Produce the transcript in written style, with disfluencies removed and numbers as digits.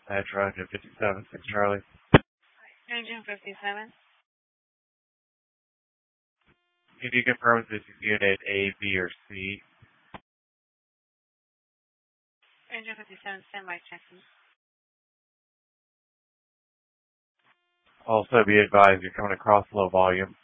Metro engine 57, 6 Charlie. Engine 57. Can you confirm if this is unit A, B, or C? Engine 57, standby checking. Also be advised you're coming across low volume.